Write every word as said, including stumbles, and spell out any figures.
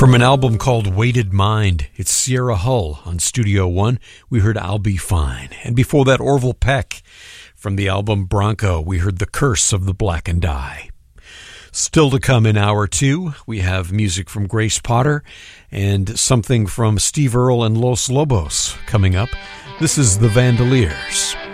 From an album called Weighted Mind, it's Sierra Hull on Studio One. We heard I'll Be Fine. And before that, Orville Peck. From the album Bronco, we heard The Curse of the Blackened Eye. Still to come in hour two, we have music from Grace Potter and something from Steve Earle and Los Lobos coming up. This is The Vandaliers.